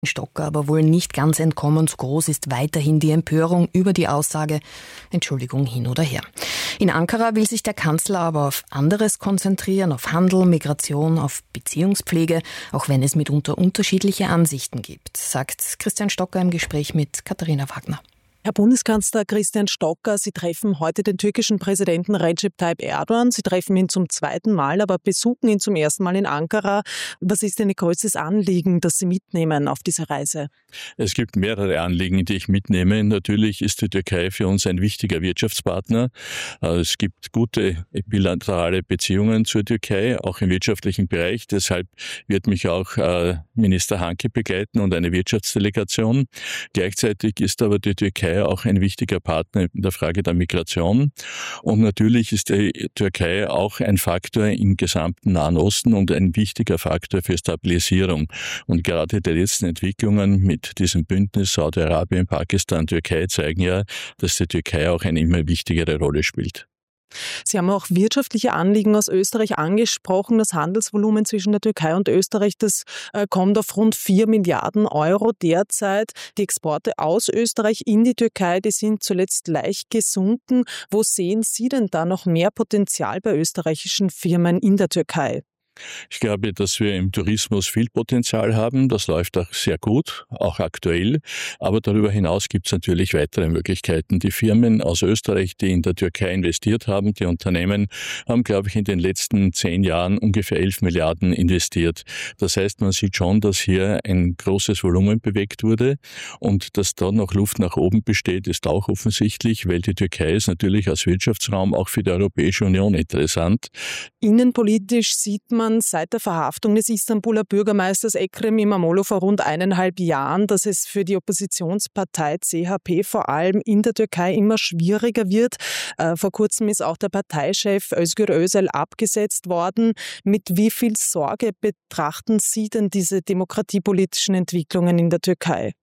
Stocker aber wohl nicht ganz entkommen. So groß ist weiterhin die Empörung über die Aussage, Entschuldigung, hin oder her. In Ankara will sich der Kanzler aber auf anderes konzentrieren, auf Handel, Migration, auf Beziehungspflege, auch wenn es mitunter unterschiedliche Ansichten gibt, sagt Christian Stocker im Gespräch mit Katharina Wagner. Herr Bundeskanzler Christian Stocker, Sie treffen heute den türkischen Präsidenten Recep Tayyip Erdoğan. Sie treffen ihn zum zweiten Mal, aber besuchen ihn zum ersten Mal in Ankara. Was ist denn Ihr größtes Anliegen, das Sie mitnehmen auf diese Reise? Es gibt mehrere Anliegen, die ich mitnehme. Natürlich ist die Türkei für uns ein wichtiger Wirtschaftspartner. Es gibt gute bilaterale Beziehungen zur Türkei, auch im wirtschaftlichen Bereich. Deshalb wird mich auch Minister Hanke begleiten und eine Wirtschaftsdelegation. Gleichzeitig ist aber die Türkei auch ein wichtiger Partner in der Frage der Migration. Und natürlich ist die Türkei auch ein Faktor im gesamten Nahen Osten und ein wichtiger Faktor für Stabilisierung. Und gerade die letzten Entwicklungen mit diesem Bündnis Saudi-Arabien, Pakistan, Türkei zeigen ja, dass die Türkei auch eine immer wichtigere Rolle spielt. Sie haben auch wirtschaftliche Anliegen aus Österreich angesprochen. Das Handelsvolumen zwischen der Türkei und Österreich, das kommt auf rund 4 Milliarden Euro derzeit. Die Exporte aus Österreich in die Türkei, die sind zuletzt leicht gesunken. Wo sehen Sie denn da noch mehr Potenzial bei österreichischen Firmen in der Türkei? Ich glaube, dass wir im Tourismus viel Potenzial haben. Das läuft auch sehr gut, auch aktuell. Aber darüber hinaus gibt es natürlich weitere Möglichkeiten. Die Firmen aus Österreich, die in der Türkei investiert haben, die Unternehmen, haben, glaube ich, in den letzten 10 Jahren ungefähr 11 Milliarden investiert. Das heißt, man sieht schon, dass hier ein großes Volumen bewegt wurde. Und dass da noch Luft nach oben besteht, ist auch offensichtlich, weil die Türkei ist natürlich als Wirtschaftsraum auch für die Europäische Union interessant. Innenpolitisch sieht man seit der Verhaftung des Istanbuler Bürgermeisters Ekrem İmamoğlu vor rund 1,5 Jahren, dass es für die Oppositionspartei CHP vor allem in der Türkei immer schwieriger wird. Vor kurzem ist auch der Parteichef Özgür Özel abgesetzt worden. Mit wie viel Sorge betrachten Sie denn diese demokratiepolitischen Entwicklungen in der Türkei?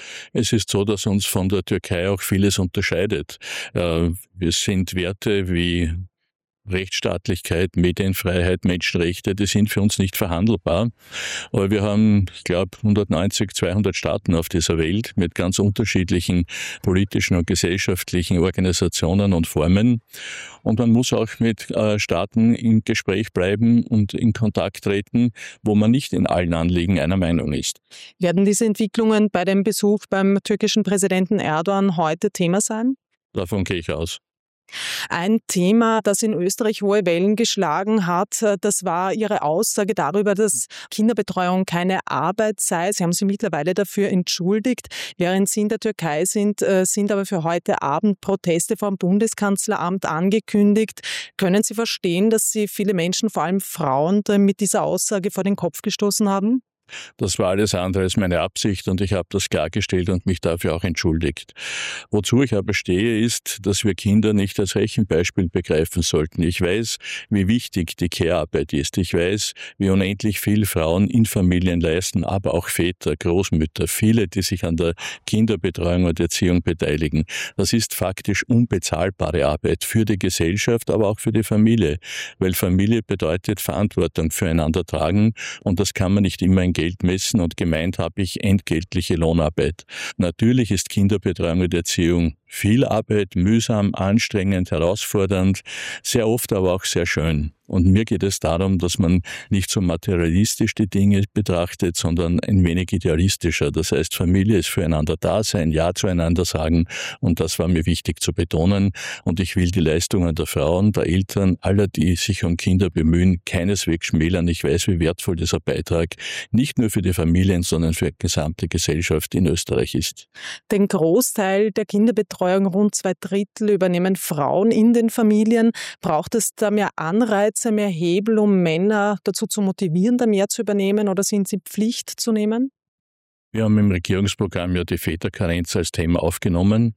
Es ist so, dass uns von der Türkei auch vieles unterscheidet. Wir sind Werte wie Rechtsstaatlichkeit, Medienfreiheit, Menschenrechte, die sind für uns nicht verhandelbar. Aber wir haben, ich glaube, 190, 200 Staaten auf dieser Welt mit ganz unterschiedlichen politischen und gesellschaftlichen Organisationen und Formen. Und man muss auch mit Staaten im Gespräch bleiben und in Kontakt treten, wo man nicht in allen Anliegen einer Meinung ist. Werden diese Entwicklungen bei dem Besuch beim türkischen Präsidenten Erdoğan heute Thema sein? Davon gehe ich aus. Ein Thema, das in Österreich hohe Wellen geschlagen hat, das war Ihre Aussage darüber, dass Kinderbetreuung keine Arbeit sei. Sie haben sich mittlerweile dafür entschuldigt. Während Sie in der Türkei sind aber für heute Abend Proteste vor dem Bundeskanzleramt angekündigt. Können Sie verstehen, dass Sie viele Menschen, vor allem Frauen, mit dieser Aussage vor den Kopf gestoßen haben? Das war alles andere als meine Absicht und ich habe das klargestellt und mich dafür auch entschuldigt. Wozu ich aber stehe, ist, dass wir Kinder nicht als Rechenbeispiel begreifen sollten. Ich weiß, wie wichtig die Care-Arbeit ist. Ich weiß, wie unendlich viel Frauen in Familien leisten, aber auch Väter, Großmütter, viele, die sich an der Kinderbetreuung und Erziehung beteiligen. Das ist faktisch unbezahlbare Arbeit für die Gesellschaft, aber auch für die Familie, weil Familie bedeutet Verantwortung füreinander tragen und das kann man nicht immer in Geld messen und gemeint habe ich entgeltliche Lohnarbeit. Natürlich ist Kinderbetreuung und Erziehung viel Arbeit, mühsam, anstrengend, herausfordernd, sehr oft aber auch sehr schön. Und mir geht es darum, dass man nicht so materialistisch die Dinge betrachtet, sondern ein wenig idealistischer. Das heißt, Familie ist füreinander da sein, Ja zueinander sagen. Und das war mir wichtig zu betonen. Und ich will die Leistungen der Frauen, der Eltern, aller, die sich um Kinder bemühen, keineswegs schmälern. Ich weiß, wie wertvoll dieser Beitrag nicht nur für die Familien, sondern für die gesamte Gesellschaft in Österreich ist. Den Großteil der Kinderbetreuung, rund 2/3, übernehmen Frauen in den Familien. Braucht es da mehr Anreize, mehr Hebel, um Männer dazu zu motivieren, da mehr zu übernehmen, oder sind sie Pflicht zu nehmen? Wir haben im Regierungsprogramm ja die Väterkarenz als Thema aufgenommen,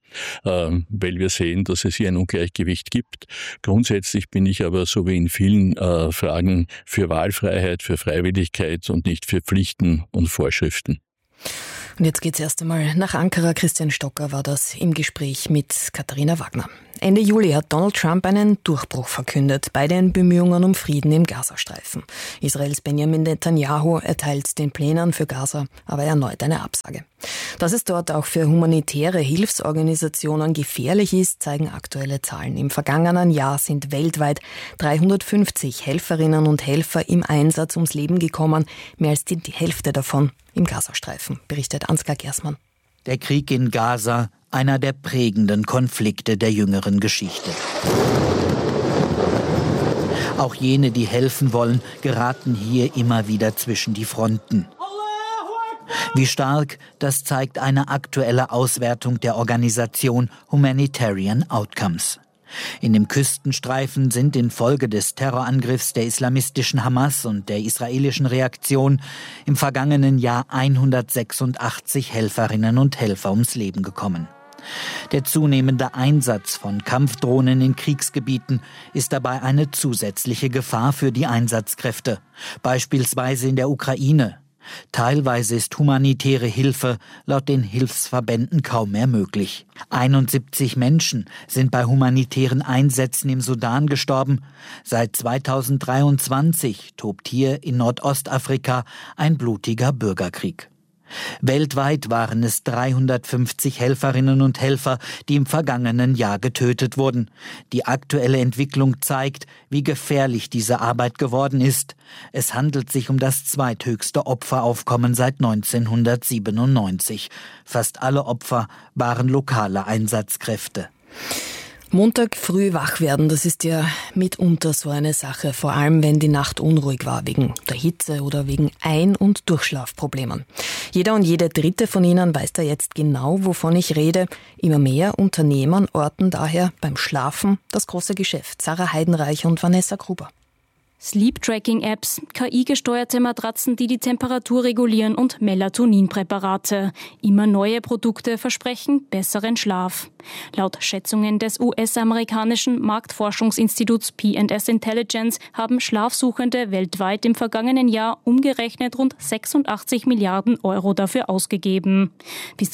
weil wir sehen, dass es hier ein Ungleichgewicht gibt. Grundsätzlich bin ich aber, so wie in vielen Fragen, für Wahlfreiheit, für Freiwilligkeit und nicht für Pflichten und Vorschriften. Und jetzt geht's erst einmal nach Ankara. Christian Stocker war das im Gespräch mit Katharina Wagner. Ende Juli hat Donald Trump einen Durchbruch verkündet bei den Bemühungen um Frieden im Gazastreifen. Israels Benjamin Netanyahu erteilt den Plänen für Gaza aber erneut eine Absage. Dass es dort auch für humanitäre Hilfsorganisationen gefährlich ist, zeigen aktuelle Zahlen. Im vergangenen Jahr sind weltweit 350 Helferinnen und Helfer im Einsatz ums Leben gekommen, mehr als die Hälfte davon im Gazastreifen, berichtet Ansgar Gersmann. Der Krieg in Gaza, einer der prägenden Konflikte der jüngeren Geschichte. Auch jene, die helfen wollen, geraten hier immer wieder zwischen die Fronten. Wie stark, das zeigt eine aktuelle Auswertung der Organisation Humanitarian Outcomes. In dem Küstenstreifen sind infolge des Terrorangriffs der islamistischen Hamas und der israelischen Reaktion im vergangenen Jahr 186 Helferinnen und Helfer ums Leben gekommen. Der zunehmende Einsatz von Kampfdrohnen in Kriegsgebieten ist dabei eine zusätzliche Gefahr für die Einsatzkräfte, beispielsweise in der Ukraine. Teilweise ist humanitäre Hilfe laut den Hilfsverbänden kaum mehr möglich. 71 Menschen sind bei humanitären Einsätzen im Sudan gestorben. Seit 2023 tobt hier in Nordostafrika ein blutiger Bürgerkrieg. Weltweit waren es 350 Helferinnen und Helfer, die im vergangenen Jahr getötet wurden. Die aktuelle Entwicklung zeigt, wie gefährlich diese Arbeit geworden ist. Es handelt sich um das zweithöchste Opferaufkommen seit 1997. Fast alle Opfer waren lokale Einsatzkräfte. Montag früh wach werden, das ist ja mitunter so eine Sache, vor allem wenn die Nacht unruhig war, wegen der Hitze oder wegen Ein- und Durchschlafproblemen. Jeder und jede dritte von Ihnen weiß da jetzt genau, wovon ich rede. Immer mehr Unternehmen orten daher beim Schlafen das große Geschäft. Sarah Heidenreich und Vanessa Gruber. Sleep-Tracking-Apps, KI-gesteuerte Matratzen, die die Temperatur regulieren und Melatoninpräparate. Immer neue Produkte versprechen besseren Schlaf. Laut Schätzungen des US-amerikanischen Marktforschungsinstituts P&S Intelligence haben Schlafsuchende weltweit im vergangenen Jahr umgerechnet rund 86 Milliarden Euro dafür ausgegeben. Bis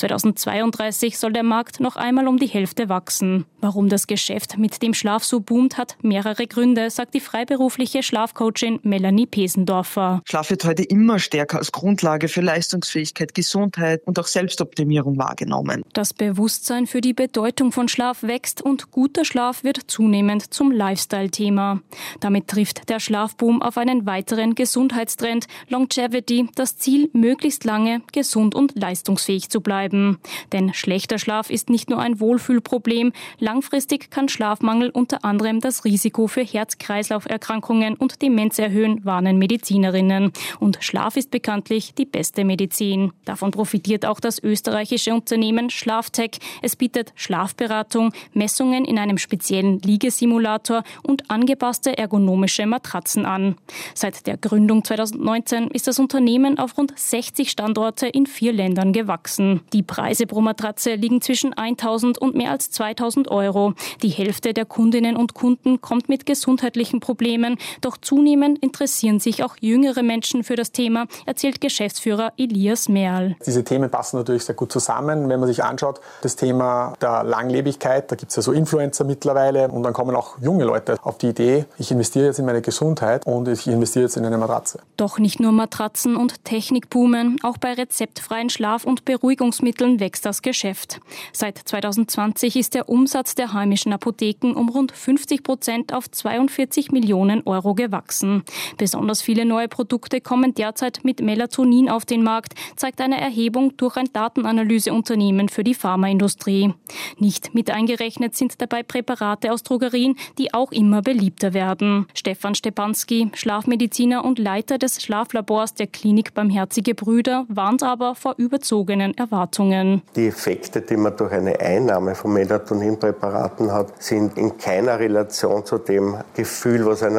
2032 soll der Markt noch einmal um die Hälfte wachsen. Warum das Geschäft mit dem Schlaf so boomt, hat mehrere Gründe, sagt die freiberufliche Schlafcoachin Melanie Pesendorfer. Schlaf wird heute immer stärker als Grundlage für Leistungsfähigkeit, Gesundheit und auch Selbstoptimierung wahrgenommen. Das Bewusstsein für die Bedeutung von Schlaf wächst und guter Schlaf wird zunehmend zum Lifestyle-Thema. Damit trifft der Schlafboom auf einen weiteren Gesundheitstrend, Longevity, das Ziel, möglichst lange gesund und leistungsfähig zu bleiben. Denn schlechter Schlaf ist nicht nur ein Wohlfühlproblem, langfristig kann Schlafmangel unter anderem das Risiko für Herz-Kreislauf-Erkrankungen und Demenz erhöhen, warnen Medizinerinnen. Und Schlaf ist bekanntlich die beste Medizin. Davon profitiert auch das österreichische Unternehmen Schlaftech. Es bietet Schlafberatung, Messungen in einem speziellen Liegesimulator und angepasste ergonomische Matratzen an. Seit der Gründung 2019 ist das Unternehmen auf rund 60 Standorte in 4 Ländern gewachsen. Die Preise pro Matratze liegen zwischen 1.000 und mehr als 2.000 Euro. Die Hälfte der Kundinnen und Kunden kommt mit gesundheitlichen Problemen. Doch zunehmend interessieren sich auch jüngere Menschen für das Thema, erzählt Geschäftsführer Elias Merl. Diese Themen passen natürlich sehr gut zusammen, wenn man sich anschaut, das Thema der Langlebigkeit, da gibt es ja so Influencer mittlerweile und dann kommen auch junge Leute auf die Idee, ich investiere jetzt in meine Gesundheit und ich investiere jetzt in eine Matratze. Doch nicht nur Matratzen und Technik boomen, auch bei rezeptfreien Schlaf- und Beruhigungsmitteln wächst das Geschäft. Seit 2020 ist der Umsatz der heimischen Apotheken um rund 50% auf 42 Millionen Euro gewachsen. Besonders viele neue Produkte kommen derzeit mit Melatonin auf den Markt, zeigt eine Erhebung durch ein Datenanalyseunternehmen für die Pharmaindustrie. Nicht mit eingerechnet sind dabei Präparate aus Drogerien, die auch immer beliebter werden. Stefan Stepanski, Schlafmediziner und Leiter des Schlaflabors der Klinik Barmherzige Brüder, warnt aber vor überzogenen Erwartungen. Die Effekte, die man durch eine Einnahme von Melatoninpräparaten hat, sind in keiner Relation zu dem Gefühl, was einem durch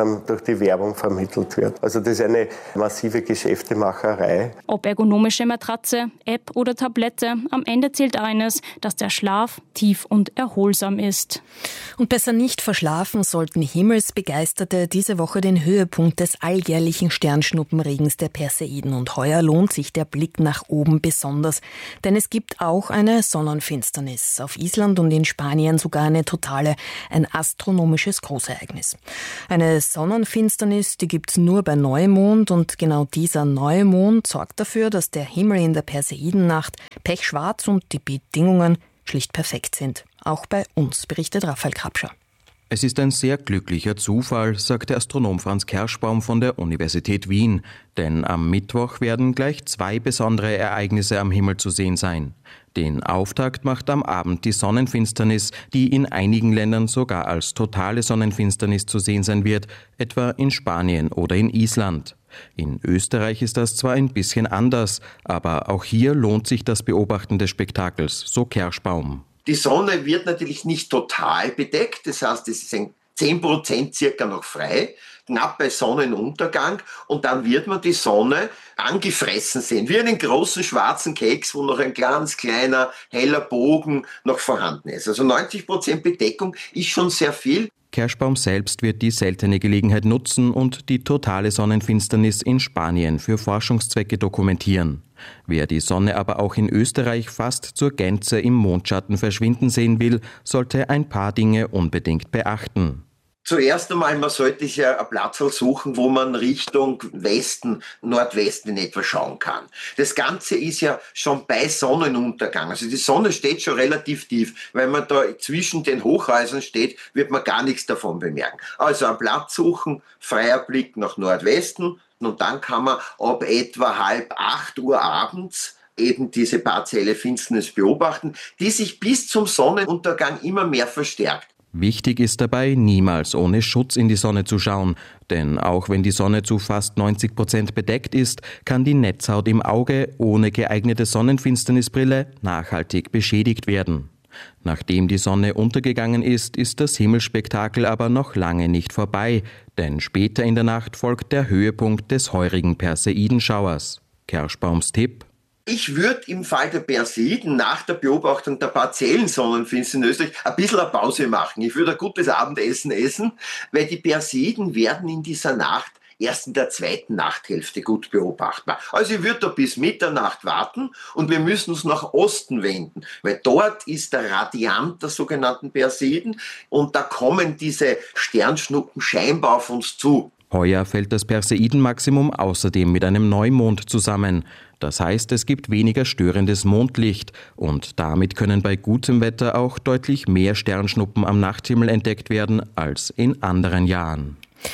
die Werbung vermittelt wird. Also das ist eine massive Geschäftemacherei. Ob ergonomische Matratze, App oder Tablette, am Ende zählt eines, dass der Schlaf tief und erholsam ist. Und besser nicht verschlafen sollten Himmelsbegeisterte diese Woche den Höhepunkt des alljährlichen Sternschnuppenregens der Perseiden. Und heuer lohnt sich der Blick nach oben besonders, denn es gibt auch eine Sonnenfinsternis. Auf Island und in Spanien sogar eine totale, ein astronomisches Großereignis. Eine Sonnenfinsternis, die gibt's nur bei Neumond und genau dieser Neumond sorgt dafür, dass der Himmel in der Perseidennacht pechschwarz und die Bedingungen schlicht perfekt sind. Auch bei uns, berichtet Raphael Krapscher. Es ist ein sehr glücklicher Zufall, sagt der Astronom Franz Kerschbaum von der Universität Wien. Denn am Mittwoch werden gleich 2 besondere Ereignisse am Himmel zu sehen sein. Den Auftakt macht am Abend die Sonnenfinsternis, die in einigen Ländern sogar als totale Sonnenfinsternis zu sehen sein wird, etwa in Spanien oder in Island. In Österreich ist das zwar ein bisschen anders, aber auch hier lohnt sich das Beobachten des Spektakels, so Kerschbaum. Die Sonne wird natürlich nicht total bedeckt, das heißt, es ist ein 10% circa noch frei, knapp bei Sonnenuntergang, und dann wird man die Sonne angefressen sehen, wie einen großen schwarzen Keks, wo noch ein ganz kleiner, heller Bogen noch vorhanden ist. Also 90% Bedeckung ist schon sehr viel. Kerschbaum selbst wird die seltene Gelegenheit nutzen und die totale Sonnenfinsternis in Spanien für Forschungszwecke dokumentieren. Wer die Sonne aber auch in Österreich fast zur Gänze im Mondschatten verschwinden sehen will, sollte ein paar Dinge unbedingt beachten. Zuerst einmal, man sollte sich ja einen Platz suchen, wo man Richtung Westen, Nordwesten in etwa schauen kann. Das Ganze ist ja schon bei Sonnenuntergang. Also die Sonne steht schon relativ tief. Wenn man da zwischen den Hochhäusern steht, wird man gar nichts davon bemerken. Also einen Platz suchen, freier Blick nach Nordwesten, und dann kann man ab etwa 7:30 Uhr abends eben diese partielle Finsternis beobachten, die sich bis zum Sonnenuntergang immer mehr verstärkt. Wichtig ist dabei, niemals ohne Schutz in die Sonne zu schauen, denn auch wenn die Sonne zu fast 90% bedeckt ist, kann die Netzhaut im Auge ohne geeignete Sonnenfinsternisbrille nachhaltig beschädigt werden. Nachdem die Sonne untergegangen ist, ist das Himmelsspektakel aber noch lange nicht vorbei, denn später in der Nacht folgt der Höhepunkt des heurigen Perseidenschauers. Kerschbaums Tipp: Ich würde im Fall der Perseiden nach der Beobachtung der partiellen Sonnenfinsternis in Österreich ein bisschen eine Pause machen. Ich würde ein gutes Abendessen essen, weil die Perseiden werden in dieser Nacht erst in der zweiten Nachthälfte gut beobachtbar. Also ich würde da bis Mitternacht warten und wir müssen uns nach Osten wenden, weil dort ist der Radiant der sogenannten Perseiden und da kommen diese Sternschnuppen scheinbar auf uns zu. Heuer fällt das Perseidenmaximum außerdem mit einem Neumond zusammen. Das heißt, es gibt weniger störendes Mondlicht und damit können bei gutem Wetter auch deutlich mehr Sternschnuppen am Nachthimmel entdeckt werden als in anderen Jahren.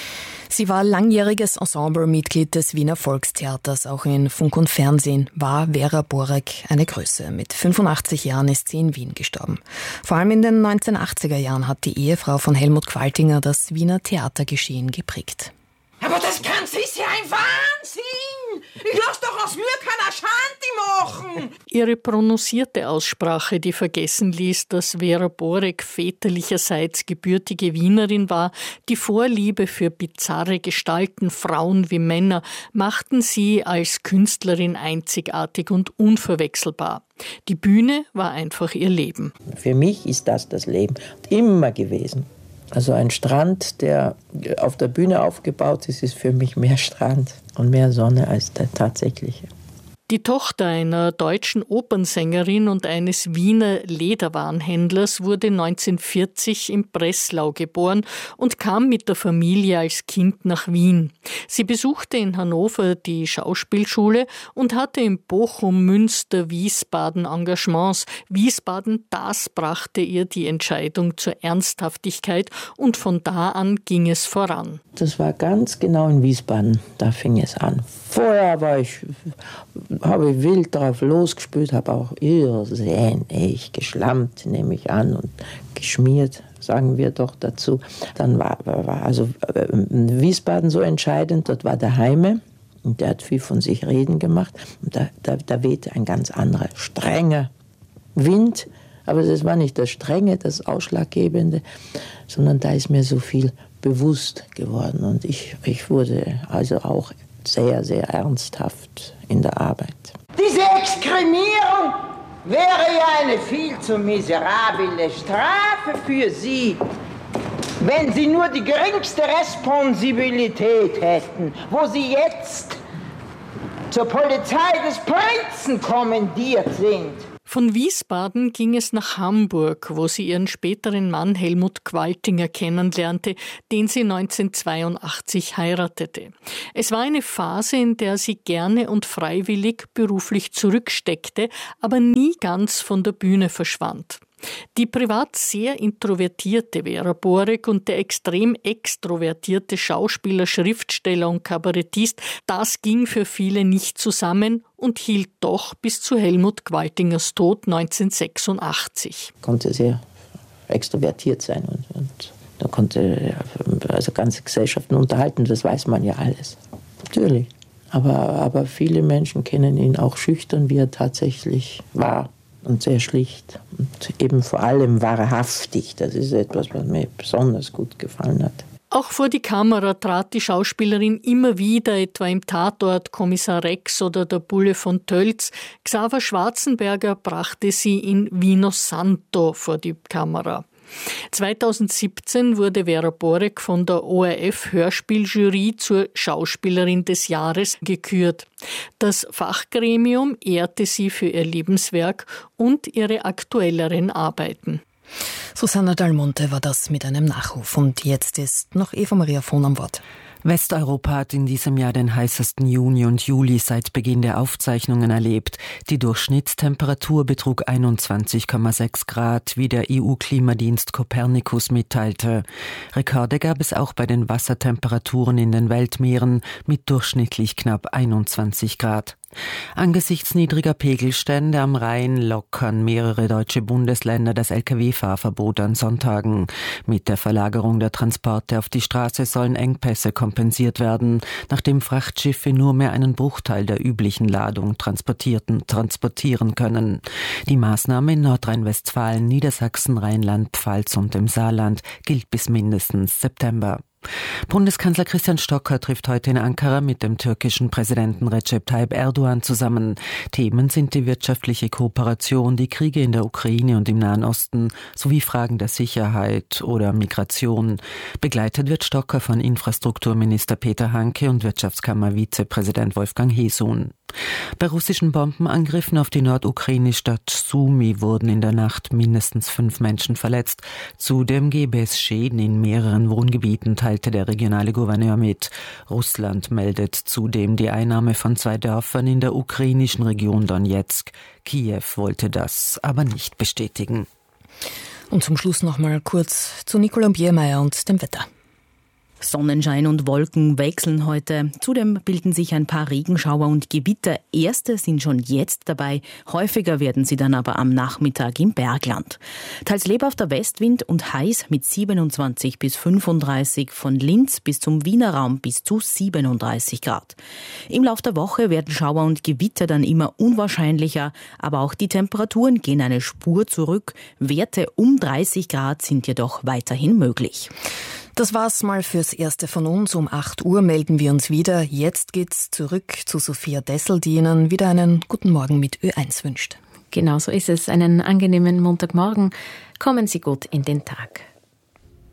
Sie war langjähriges Ensemblemitglied des Wiener Volkstheaters. Auch in Funk und Fernsehen war Vera Borek eine Größe. Mit 85 Jahren ist sie in Wien gestorben. Vor allem in den 1980er Jahren hat die Ehefrau von Helmut Qualtinger das Wiener Theatergeschehen geprägt. Aber das Ganze ist ja ein Wahnsinn! Ich lass doch aus mir keiner Schanti machen! Ihre prononcierte Aussprache, die vergessen ließ, dass Vera Borek väterlicherseits gebürtige Wienerin war, die Vorliebe für bizarre Gestalten, Frauen wie Männer, machten sie als Künstlerin einzigartig und unverwechselbar. Die Bühne war einfach ihr Leben. Für mich ist das Leben immer gewesen. Also ein Strand, der auf der Bühne aufgebaut ist, ist für mich mehr Strand und mehr Sonne als der tatsächliche. Die Tochter einer deutschen Opernsängerin und eines Wiener Lederwarenhändlers wurde 1940 in Breslau geboren und kam mit der Familie als Kind nach Wien. Sie besuchte in Hannover die Schauspielschule und hatte in Bochum, Münster, Wiesbaden Engagements. Wiesbaden, das brachte ihr die Entscheidung zur Ernsthaftigkeit und von da an ging es voran. Das war ganz genau in Wiesbaden, da fing es an. Vorher habe ich wild drauf losgespielt, habe auch irrsinnig geschlammt, nehme ich an, und geschmiert, sagen wir doch dazu. Dann war also Wiesbaden so entscheidend, dort war der Heime, und der hat viel von sich reden gemacht. Und da wehte ein ganz anderer, strenger Wind, aber das war nicht das Strenge, das Ausschlaggebende, sondern da ist mir so viel bewusst geworden. Und ich wurde also auch sehr, sehr ernsthaft in der Arbeit. Diese Exkremierung wäre ja eine viel zu miserable Strafe für Sie, wenn Sie nur die geringste Responsibilität hätten, wo Sie jetzt zur Polizei des Prinzen kommandiert sind. Von Wiesbaden ging es nach Hamburg, wo sie ihren späteren Mann Helmut Qualtinger kennenlernte, den sie 1982 heiratete. Es war eine Phase, in der sie gerne und freiwillig beruflich zurücksteckte, aber nie ganz von der Bühne verschwand. Die privat sehr introvertierte Vera Borek und der extrem extrovertierte Schauspieler, Schriftsteller und Kabarettist, das ging für viele nicht zusammen und hielt doch bis zu Helmut Qualtingers Tod 1986. Konnte sehr extrovertiert sein und da konnte also ganze Gesellschaften unterhalten, das weiß man ja alles. Natürlich. Aber viele Menschen kennen ihn auch schüchtern, wie er tatsächlich war. Und sehr schlicht und eben vor allem wahrhaftig. Das ist etwas, was mir besonders gut gefallen hat. Auch vor die Kamera trat die Schauspielerin immer wieder, etwa im Tatort Kommissar Rex oder der Bulle von Tölz. Xaver Schwarzenberger brachte sie in Vino Santo vor die Kamera. 2017 wurde Vera Borek von der ORF-Hörspieljury zur Schauspielerin des Jahres gekürt. Das Fachgremium ehrte sie für ihr Lebenswerk und ihre aktuelleren Arbeiten. Susanna Dalmonte war das mit einem Nachruf. Und jetzt ist noch Eva Maria Vohn am Wort. Westeuropa hat in diesem Jahr den heißesten Juni und Juli seit Beginn der Aufzeichnungen erlebt. Die Durchschnittstemperatur betrug 21,6 Grad, wie der EU-Klimadienst Copernicus mitteilte. Rekorde gab es auch bei den Wassertemperaturen in den Weltmeeren mit durchschnittlich knapp 21 Grad. Angesichts niedriger Pegelstände am Rhein lockern mehrere deutsche Bundesländer das Lkw-Fahrverbot an Sonntagen. Mit der Verlagerung der Transporte auf die Straße sollen Engpässe kompensiert werden, nachdem Frachtschiffe nur mehr einen Bruchteil der üblichen Ladung transportieren können. Die Maßnahme in Nordrhein-Westfalen, Niedersachsen, Rheinland-Pfalz und im Saarland gilt bis mindestens September. Bundeskanzler Christian Stocker trifft heute in Ankara mit dem türkischen Präsidenten Recep Tayyip Erdogan zusammen. Themen sind die wirtschaftliche Kooperation, die Kriege in der Ukraine und im Nahen Osten sowie Fragen der Sicherheit oder Migration. Begleitet wird Stocker von Infrastrukturminister Peter Hanke und Wirtschaftskammer-Vizepräsident Wolfgang Hesun. Bei russischen Bombenangriffen auf die nordukrainische Stadt Sumy wurden in der Nacht mindestens 5 Menschen verletzt. Zudem gäbe es Schäden in mehreren Wohngebieten, teilte der regionale Gouverneur mit. Russland meldet zudem die Einnahme von 2 Dörfern in der ukrainischen Region Donetsk. Kiew wollte das aber nicht bestätigen. Und zum Schluss noch mal kurz zu Nicola Biermeier und dem Wetter. Sonnenschein und Wolken wechseln heute. Zudem bilden sich ein paar Regenschauer und Gewitter. Erste sind schon jetzt dabei. Häufiger werden sie dann aber am Nachmittag im Bergland. Teils lebhafter Westwind und heiß mit 27 bis 35, von Linz bis zum Wiener Raum bis zu 37 Grad. Im Laufe der Woche werden Schauer und Gewitter dann immer unwahrscheinlicher, aber auch die Temperaturen gehen eine Spur zurück. Werte um 30 Grad sind jedoch weiterhin möglich. Das war's mal fürs Erste von uns. Um 8 Uhr melden wir uns wieder. Jetzt geht's zurück zu Sophia Dessel, die Ihnen wieder einen guten Morgen mit Ö1 wünscht. Genau so ist es. Einen angenehmen Montagmorgen. Kommen Sie gut in den Tag.